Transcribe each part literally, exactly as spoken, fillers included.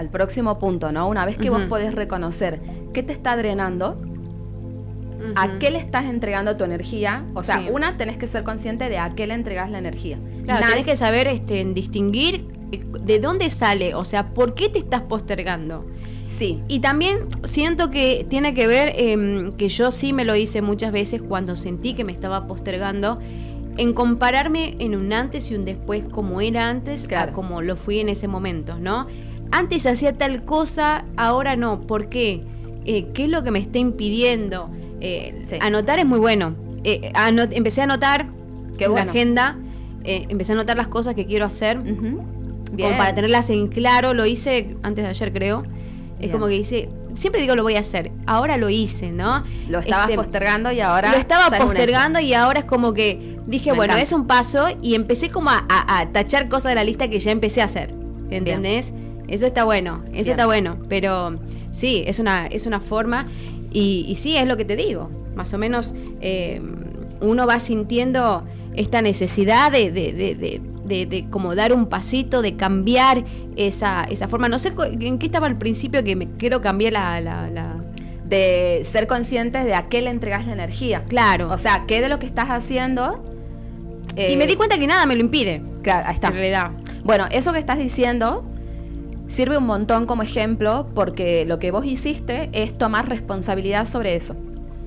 al próximo punto, ¿no? Una vez que uh-huh. vos podés reconocer qué te está drenando, uh-huh. a qué le estás entregando tu energía. O sea, sí. una, tenés que ser consciente de a qué le entregás la energía. Claro, Nadie... tenés que saber este, distinguir de dónde sale, o sea, por qué te estás postergando. Sí. Y también siento que tiene que ver, eh, que yo sí me lo hice muchas veces cuando sentí que me estaba postergando, en compararme en un antes y un después, como era antes, claro. a como lo fui en ese momento, ¿no? Antes hacía tal cosa, ahora no. ¿Por qué? Eh, ¿Qué es lo que me está impidiendo? Eh, sí. Anotar es muy bueno. Eh, anot- empecé a anotar Qué bueno. la agenda, eh, empecé a anotar las cosas que quiero hacer, uh-huh. Bien. Como para tenerlas en claro. Lo hice antes de ayer, creo. Es Bien. Como que hice... Siempre digo lo voy a hacer, ahora lo hice, ¿no? Lo estabas este, postergando y ahora... Lo estaba postergando y ahora es como que dije, Me bueno, encanta. Es un paso, y empecé como a, a, a tachar cosas de la lista que ya empecé a hacer, ¿entendés? Bien. Eso está bueno, eso Bien. Está bueno, pero sí, es una, es una forma, y, y sí, es lo que te digo, más o menos eh, uno va sintiendo esta necesidad de... de, de, de De, de como dar un pasito, de cambiar esa, esa forma. No sé en qué estaba al principio, que me quiero cambiar la, la, la... De ser conscientes de a qué le entregas la energía. Claro. O sea, qué de lo que estás haciendo... Eh, y me di cuenta que nada me lo impide. Claro, ahí está. En realidad. Bueno, eso que estás diciendo sirve un montón como ejemplo, porque lo que vos hiciste es tomar responsabilidad sobre eso.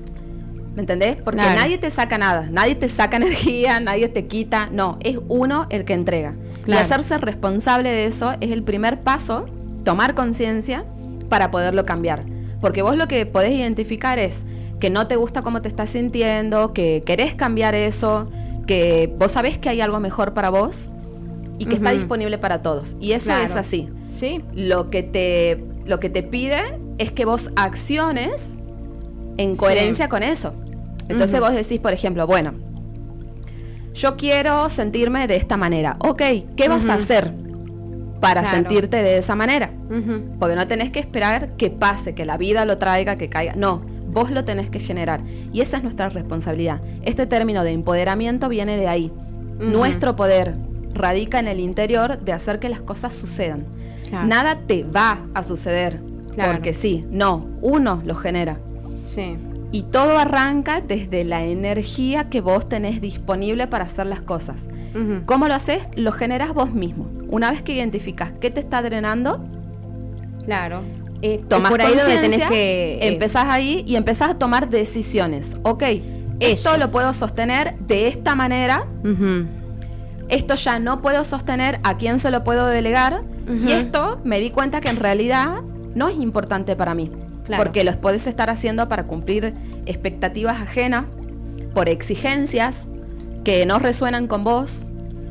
¿Me entendés? Porque claro. nadie te saca nada, nadie te saca energía, nadie te quita, no, es uno el que entrega. Claro. Y hacerse responsable de eso es el primer paso, tomar conciencia para poderlo cambiar. Porque vos lo que podés identificar es que no te gusta cómo te estás sintiendo, que querés cambiar eso, que vos sabés que hay algo mejor para vos y que uh-huh. está disponible para todos. Y eso claro. es así. ¿Sí? Lo que te, lo que te pide es que vos acciones en coherencia sí. con eso. Entonces uh-huh. vos decís, por ejemplo, bueno, yo quiero sentirme de esta manera. Ok, ¿qué uh-huh. vas a hacer para claro. sentirte de esa manera? Uh-huh. Porque no tenés que esperar que pase, que la vida lo traiga, que caiga. No, vos lo tenés que generar. Y esa es nuestra responsabilidad. Este término de empoderamiento viene de ahí. Uh-huh. Nuestro poder radica en el interior de hacer que las cosas sucedan. Claro. Nada te va a suceder claro. porque sí. No, uno lo genera. Sí. Y todo arranca desde la energía que vos tenés disponible para hacer las cosas. Uh-huh. ¿Cómo lo haces? Lo generas vos mismo. Una vez que identificas qué te está drenando, claro, eh, tomás por ahí conciencia, tenés que, eh, empezás ahí y empezás a tomar decisiones. Ok, eso. Esto lo puedo sostener de esta manera. Uh-huh. Esto ya no puedo sostener, ¿a quién se lo puedo delegar? Uh-huh. Y esto me di cuenta que en realidad no es importante para mí. Claro. Porque los podés estar haciendo para cumplir expectativas ajenas, por exigencias que no resuenan con vos.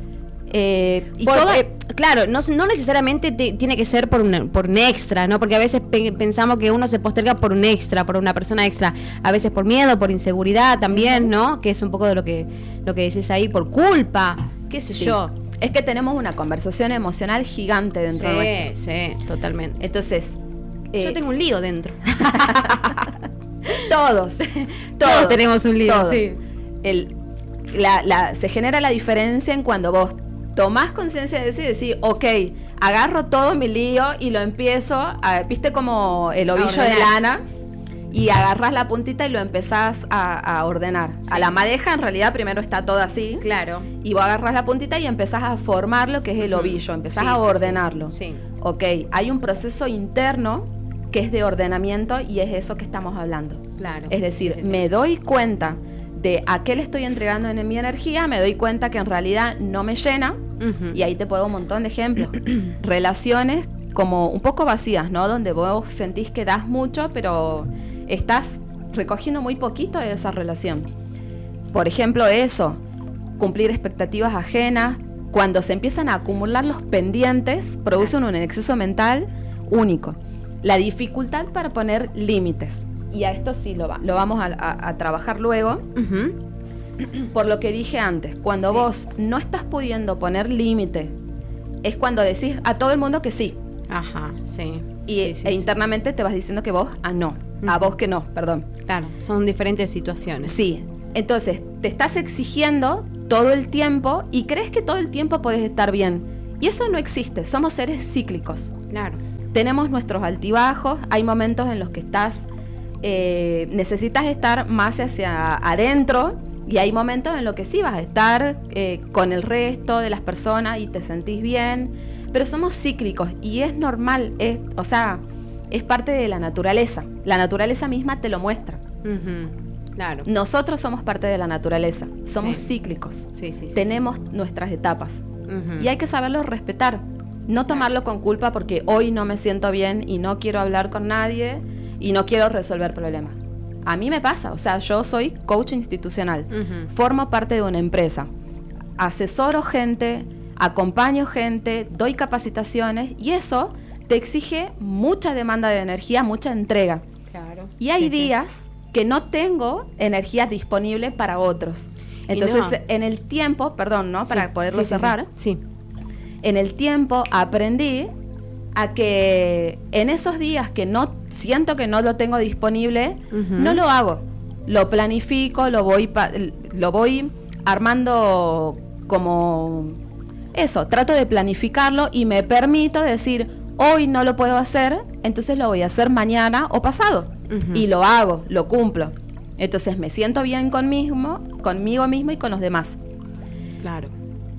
Eh, y por, todo, eh, claro, no, no necesariamente te, tiene que ser por un, por un extra, ¿no? Porque a veces pe- pensamos que uno se posterga por un extra, por una persona extra. A veces por miedo, por inseguridad también, ¿no? Que es un poco de lo que, lo que decís ahí, por culpa, qué sé sí. yo. Es que tenemos una conversación emocional gigante dentro sí, nuestro. Sí, sí, totalmente. Entonces... Yo tengo un lío dentro. todos, todos, todos tenemos un lío. Todos. Sí. El, la, la, se genera la diferencia en cuando vos tomás conciencia de eso y decís, ok, agarro todo mi lío y lo empiezo, a, viste como el ovillo de lana, y agarrás la puntita y lo empezás a, a ordenar. Sí. A la madeja en realidad primero está todo así. Claro. Y vos agarrás la puntita y empezás a formar lo que es el ovillo, empezás sí, a ordenarlo. Sí, sí. Ok, hay un proceso interno que es de ordenamiento y es eso que estamos hablando. Claro. Es decir, sí, sí, sí. me doy cuenta de a qué le estoy entregando en mi energía, me doy cuenta que en realidad no me llena, uh-huh. y ahí te puedo un montón de ejemplos. Relaciones como un poco vacías, ¿no? Donde vos sentís que das mucho, pero estás recogiendo muy poquito de esa relación. Por ejemplo, eso, cumplir expectativas ajenas. Cuando se empiezan a acumular los pendientes, producen un exceso mental único. La dificultad para poner límites. Y a esto sí lo, va, lo vamos a, a, a trabajar luego. Uh-huh. Por lo que dije antes, cuando sí. vos no estás pudiendo poner límite, es cuando decís a todo el mundo que sí. Ajá, sí. Y sí, sí, e sí. internamente te vas diciendo que vos a no. Uh-huh. A vos que no, perdón. Claro, son diferentes situaciones. Sí. Entonces, te estás exigiendo todo el tiempo y crees que todo el tiempo podés estar bien. Y eso no existe. Somos seres cíclicos. Claro. tenemos nuestros altibajos, hay momentos en los que estás, eh, necesitas estar más hacia adentro, y hay momentos en los que sí vas a estar eh, con el resto de las personas y te sentís bien, pero somos cíclicos y es normal, es, o sea, es parte de la naturaleza. La naturaleza misma te lo muestra. Uh-huh. Claro. Nosotros somos parte de la naturaleza, somos sí. cíclicos, sí, sí, sí, tenemos sí. nuestras etapas Uh-huh. y hay que saberlo respetar, no tomarlo con culpa porque hoy no me siento bien y no quiero hablar con nadie y no quiero resolver problemas. A mí me pasa, o sea, yo soy coach institucional, uh-huh. formo parte de una empresa, asesoro gente, acompaño gente, doy capacitaciones y eso te exige mucha demanda de energía, mucha entrega. Claro. Y hay sí, días sí. que no tengo energía disponible para otros. Entonces, no. en el tiempo, perdón, ¿no? Para sí, poderlo sí, cerrar, sí, sí. en el tiempo aprendí a que en esos días que no siento que no lo tengo disponible, uh-huh. no lo hago. Lo planifico, lo voy, pa- lo voy armando como eso, trato de planificarlo y me permito decir, hoy no lo puedo hacer, entonces lo voy a hacer mañana o pasado. Uh-huh. Y lo hago, lo cumplo. Entonces me siento bien conmigo, conmigo mismo y con los demás. Claro.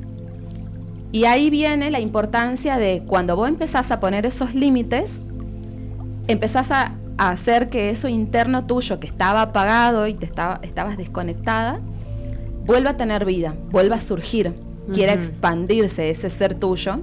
Y ahí viene la importancia de cuando vos empezás a poner esos límites, empezás a, a hacer que eso interno tuyo que estaba apagado y te estaba, estabas desconectada, vuelva a tener vida, vuelva a surgir, uh-huh. quiera expandirse ese ser tuyo.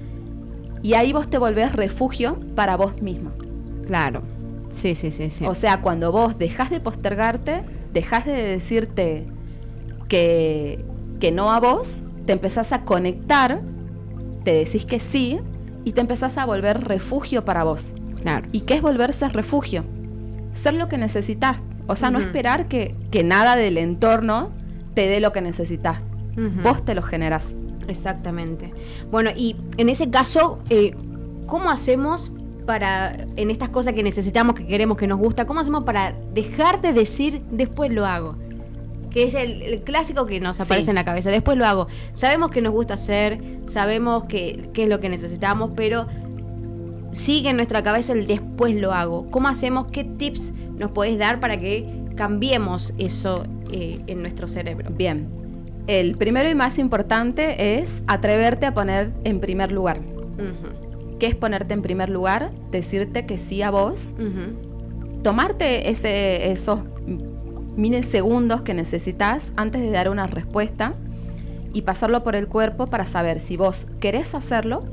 Y ahí vos te volvés refugio para vos misma. Claro. Sí, sí, sí, sí. O sea, cuando vos dejás de postergarte, dejás de decirte que, que no a vos, te empezás a conectar, te decís que sí y te empezás a volver refugio para vos. Claro. ¿Y qué es volverse refugio? Ser lo que necesitas. O sea, uh-huh. no esperar que, que nada del entorno te dé lo que necesitas. Uh-huh. Vos te lo generás. Exactamente. Bueno, y en ese caso, eh, ¿cómo hacemos para, en estas cosas que necesitamos, que queremos, que nos gusta, cómo hacemos para dejar de decir después lo hago? Que es el, el clásico que nos aparece sí. en la cabeza, después lo hago. Sabemos que nos gusta hacer, sabemos que, que es lo que necesitamos, pero sigue en nuestra cabeza el después lo hago. ¿Cómo hacemos? ¿Qué tips nos podés dar para que cambiemos eso eh, en nuestro cerebro? Bien, el primero y más importante es atreverte a poner en primer lugar. Uh-huh. ¿Qué es ponerte en primer lugar? Decirte que sí a vos, uh-huh. tomarte ese, esos milisegundos que necesitas antes de dar una respuesta y pasarlo por el cuerpo para saber si vos querés hacerlo,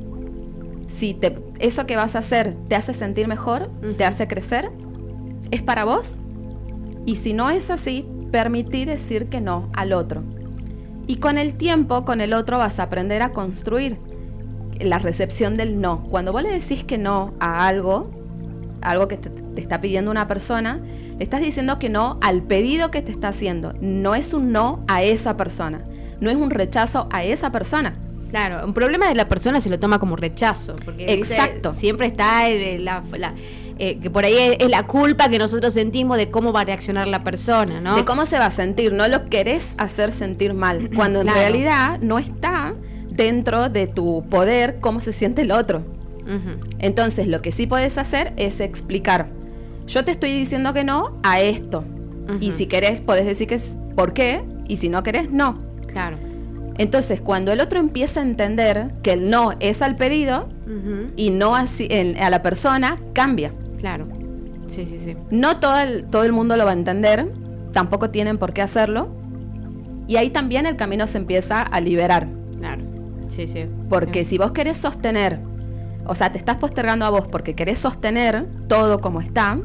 si te, eso que vas a hacer te hace sentir mejor, uh-huh. te hace crecer, es para vos. Y si no es así, permití decir que no al otro. Y con el tiempo, con el otro vas a aprender a construir la recepción del no. Cuando vos le decís que no a algo, algo que te, te está pidiendo una persona, le estás diciendo que no al pedido que te está haciendo. No es un no a esa persona. No es un rechazo a esa persona. Claro, un problema de la persona se lo toma como rechazo. Porque exacto. ¿viste? Siempre está en la... la Eh, que por ahí es, es la culpa que nosotros sentimos de cómo va a reaccionar la persona, ¿no? De cómo se va a sentir, no lo querés hacer sentir mal, cuando en claro. realidad no está dentro de tu poder cómo se siente el otro. Uh-huh. Entonces lo que sí podés hacer es explicar, yo te estoy diciendo que no a esto, uh-huh. y si querés podés decir que es por qué, y si no querés, no. Claro. Entonces cuando el otro empieza a entender que el no es al pedido, uh-huh. y no a, a la persona, cambia. Claro, sí, sí, sí. No todo el, todo el mundo lo va a entender, tampoco tienen por qué hacerlo, y ahí también el camino se empieza a liberar. Claro, sí, sí. Porque sí. si vos querés sostener, o sea, te estás postergando a vos porque querés sostener todo como está,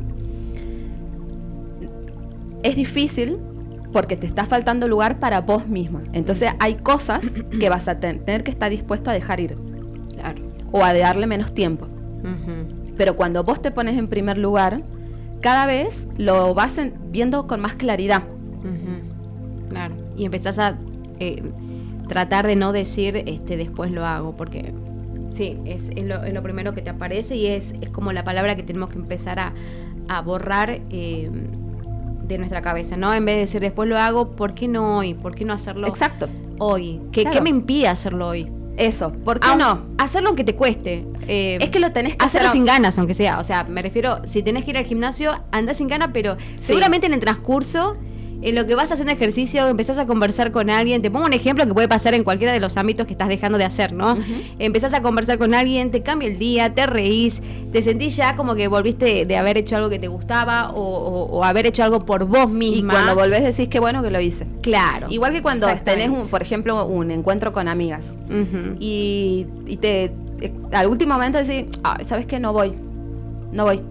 es difícil porque te está faltando lugar para vos misma. Entonces hay cosas que vas a ten- tener que estar dispuesto a dejar ir. Claro. O a darle menos tiempo. Uh-huh. Pero cuando vos te pones en primer lugar, cada vez lo vas en, viendo con más claridad. Uh-huh. Claro. Y empezás a eh, tratar de no decir este después lo hago, porque sí, es, es, lo, es lo primero que te aparece y es, es como la palabra que tenemos que empezar a, a borrar eh, de nuestra cabeza, ¿no? En vez de decir después lo hago, ¿por qué no hoy? ¿Por qué no hacerlo Exacto. hoy? ¿Qué, claro. ¿Qué me impide hacerlo hoy? Eso, ¿por qué Aun, no? Hacerlo aunque te cueste. Eh, es que lo tenés que hacerlo hacer sin ganas, aunque sea. O sea, me refiero, si tenés que ir al gimnasio, andá sin ganas, pero sí. seguramente en el transcurso, en lo que vas a hacer un ejercicio, empezás a conversar con alguien. Te pongo un ejemplo que puede pasar en cualquiera de los ámbitos que estás dejando de hacer, ¿no? Uh-huh. Empezás a conversar con alguien, te cambia el día, te reís, te sentís ya como que volviste de haber hecho algo que te gustaba o, o, o haber hecho algo por vos misma. Y cuando volvés decís que bueno que lo hice. Claro. Igual que cuando tenés, un, por ejemplo, un encuentro con amigas uh-huh. y, y te al último momento decís, ay, ¿sabes qué? No voy, no voy.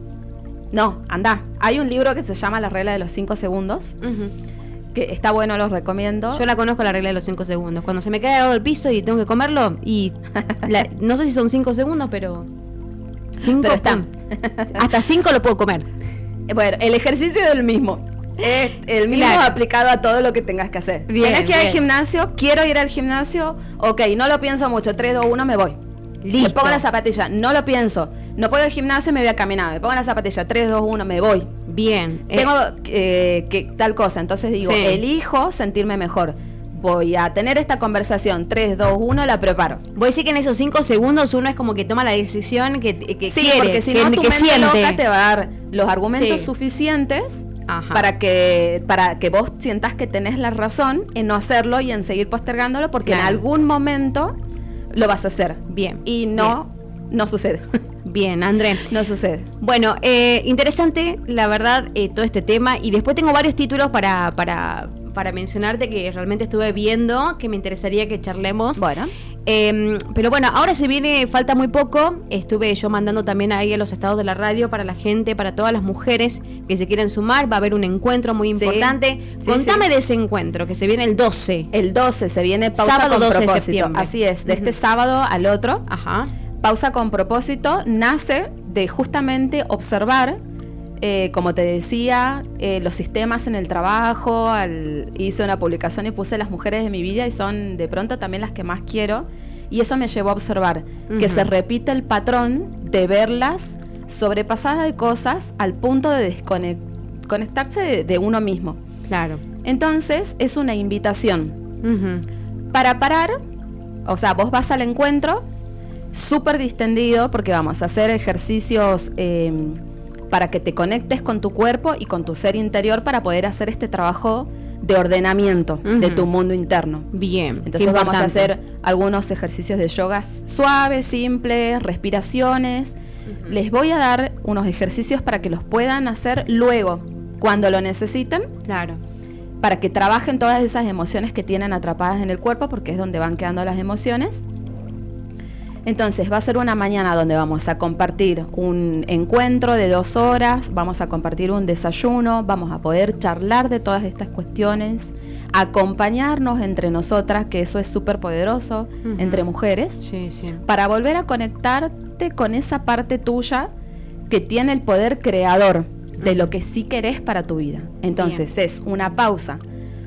No, anda. Hay un libro que se llama La regla de los cinco segundos. Uh-huh. Que está bueno, lo recomiendo. Yo la conozco, la regla de los cinco segundos. Cuando se me cae algo al piso y tengo que comerlo, y la, no sé si son cinco segundos, pero cinco, pero está. Hasta cinco lo puedo comer. Bueno, el ejercicio es el mismo. Es el mismo claro. aplicado a todo lo que tengas que hacer. Bien, Tienes que ir bien. al gimnasio, quiero ir al gimnasio, ok, no lo pienso mucho, tres, dos, uno, me voy. Listo. Me pongo la zapatilla, no lo pienso. No puedo ir al gimnasio, me voy a caminar. Me pongo la zapatilla, tres, dos, uno, me voy. Bien. Tengo eh, que tal cosa. Entonces digo, sí. elijo sentirme mejor. Voy a tener esta conversación, tres, dos, uno, la preparo. Voy a decir que en esos cinco segundos uno es como que toma la decisión que, que sí, quiere. Porque si no, que, tu que mente siente. loca te va a dar los argumentos sí. suficientes Ajá. para que para que vos sientas que tenés la razón en no hacerlo y en seguir postergándolo, porque claro. en algún momento lo vas a hacer. Bien. Y no, bien. no sucede. Bien, André. No sucede. Bueno, eh, interesante, la verdad, eh, todo este tema. Y después tengo varios títulos para, para, para mencionarte que realmente estuve viendo, que me interesaría que charlemos. Bueno. Eh, pero bueno, ahora se viene, falta muy poco. Estuve yo mandando también ahí a los estados de la radio para la gente, para todas las mujeres que se quieren sumar. Va a haber un encuentro muy importante. Sí, Contame sí, sí. de ese encuentro, que se viene el doce. El doce, se viene Pausa sábado con doce propósito. De septiembre. Así es, de uh-huh. este sábado al otro. Ajá. Pausa con propósito nace de justamente observar, eh, como te decía, eh, los sistemas en el trabajo. Al, hice una publicación y puse las mujeres de mi vida y son de pronto también las que más quiero. Y eso me llevó a observar uh-huh. que se repite el patrón de verlas sobrepasadas de cosas al punto de desconectarse de, de uno mismo. Claro. Entonces es una invitación uh-huh. para parar. O sea, vos vas al encuentro súper distendido porque vamos a hacer ejercicios eh, para que te conectes con tu cuerpo y con tu ser interior para poder hacer este trabajo de ordenamiento uh-huh. de tu mundo interno. Bien. Entonces vamos a hacer algunos ejercicios de yoga suaves, simples, respiraciones. Uh-huh. Les voy a dar unos ejercicios para que los puedan hacer luego, cuando lo necesiten. Claro. Para que trabajen todas esas emociones que tienen atrapadas en el cuerpo, porque es donde van quedando las emociones. Entonces va a ser una mañana donde vamos a compartir un encuentro de dos horas, vamos a compartir un desayuno, vamos a poder charlar de todas estas cuestiones, acompañarnos entre nosotras, que eso es súper poderoso, uh-huh. entre mujeres, sí, sí. para volver a conectarte con esa parte tuya que tiene el poder creador de uh-huh. lo que sí querés para tu vida. Entonces Bien. Es una pausa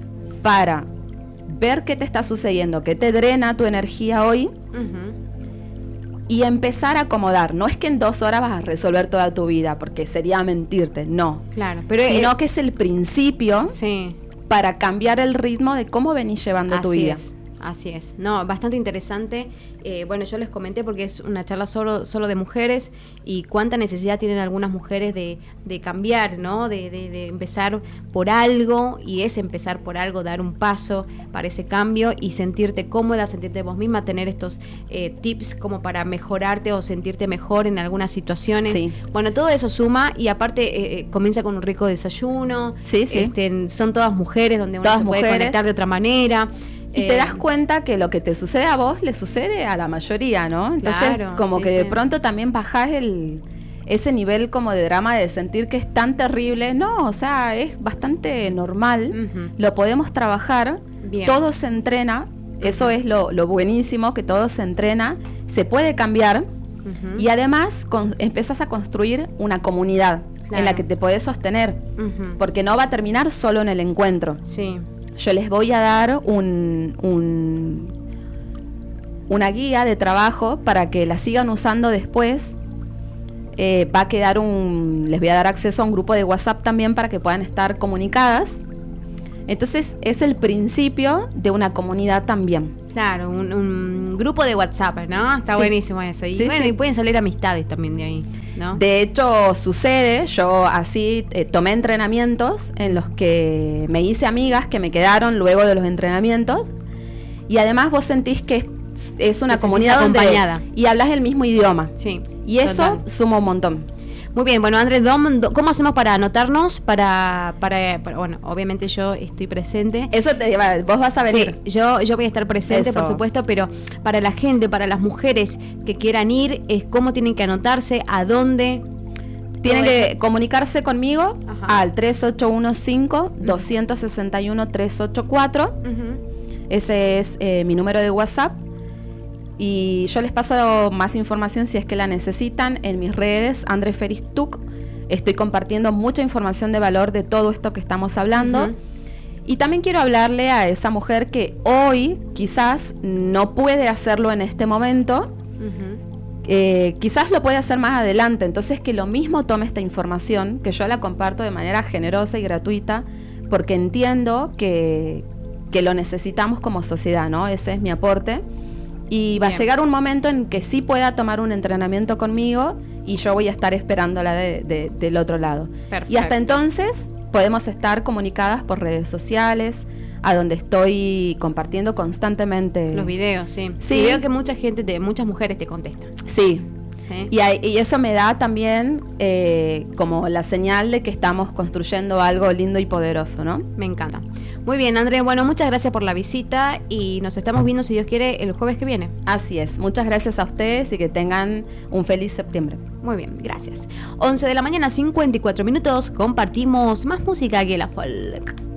para ver qué te está sucediendo, qué te drena tu energía hoy, uh-huh. y empezar a acomodar. No es que en dos horas vas a resolver toda tu vida, porque sería mentirte, no. Claro, pero sino eh, que es el principio sí. para cambiar el ritmo de cómo venís llevando Así tu vida. Es. Así es, no, bastante interesante. Eh, bueno, yo les comenté porque es una charla solo, solo de mujeres y cuánta necesidad tienen algunas mujeres de, de cambiar, ¿no? De, de, de empezar por algo, y es empezar por algo, dar un paso para ese cambio y sentirte cómoda, sentirte vos misma, tener estos eh, tips como para mejorarte o sentirte mejor en algunas situaciones. Sí. Bueno, todo eso suma y aparte eh, comienza con un rico desayuno. Sí, sí. Este, son todas mujeres donde uno todas se mujeres. puede conectar de otra manera. Y eh, te das cuenta que lo que te sucede a vos le sucede a la mayoría, ¿no? Entonces, claro, como sí, que de sí. pronto también bajás el, ese nivel como de drama de sentir que es tan terrible. No, o sea, es bastante normal. Uh-huh. Lo podemos trabajar. Bien. Todo se entrena. Uh-huh. Eso es lo, lo buenísimo, que todo se entrena. Se puede cambiar. Uh-huh. Y además con, empezás a construir una comunidad claro. en la que te podés sostener. Uh-huh. Porque no va a terminar solo en el encuentro. Sí. Yo les voy a dar un, un, una guía de trabajo para que la sigan usando después. Eh, va a quedar un, les voy a dar acceso a un grupo de WhatsApp también para que puedan estar comunicadas. Entonces es el principio de una comunidad también. Claro, un, un, un grupo de WhatsApp, ¿no? Está sí. buenísimo eso. Y sí, bueno, sí. y pueden salir amistades también de ahí, ¿no? De hecho, sucede, yo así eh, tomé entrenamientos en los que me hice amigas que me quedaron luego de los entrenamientos. Y además vos sentís que es, es una comunidad donde y hablas el mismo idioma. Sí. Y eso total. Suma un montón. Muy bien, bueno, Andrés, ¿cómo hacemos para anotarnos? Para, para, para, bueno, obviamente yo estoy presente. Eso te vos vas a venir. Sí, yo, yo voy a estar presente, Eso. por supuesto, pero para la gente, para las mujeres que quieran ir, es cómo tienen que anotarse, a dónde. Tienen que eso. comunicarse conmigo Ajá. al tres ocho uno cinco, dos seis uno, tres ocho cuatro. Uh-huh. Ese es eh, mi número de WhatsApp. Y yo les paso más información si es que la necesitan en mis redes, André Feristuc. Estoy compartiendo mucha información de valor de todo esto que estamos hablando. Uh-huh. Y también quiero hablarle a esa mujer que hoy quizás no puede hacerlo en este momento. Uh-huh. Eh, quizás lo puede hacer más adelante. Entonces que lo mismo tome esta información, que yo la comparto de manera generosa y gratuita, porque entiendo que, que lo necesitamos como sociedad, ¿no? Ese es mi aporte. Y va Bien. a llegar un momento en que sí pueda tomar un entrenamiento conmigo y yo voy a estar esperándola de, de, del otro lado. Perfecto. Y hasta entonces podemos estar comunicadas por redes sociales, a donde estoy compartiendo constantemente. Los videos, sí. Sí. Y veo que mucha gente, te, muchas mujeres te contestan. Sí. ¿Sí? Y, hay, y eso me da también eh, como la señal de que estamos construyendo algo lindo y poderoso, ¿no? Me encanta. Muy bien, André. Bueno, muchas gracias por la visita y nos estamos viendo, si Dios quiere, el jueves que viene. Así es. Muchas gracias a ustedes y que tengan un feliz septiembre. Muy bien, gracias. once de la mañana, cincuenta y cuatro minutos. Compartimos más música que la folk.